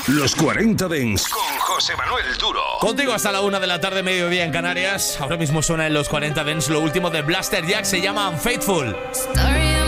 Los 40 Dents con José Manuel Duro. Contigo hasta la 1 de la tarde, mediodía en Canarias. Ahora mismo suena en Los 40 Dents lo último de Blaster Jack, se llama Unfaithful.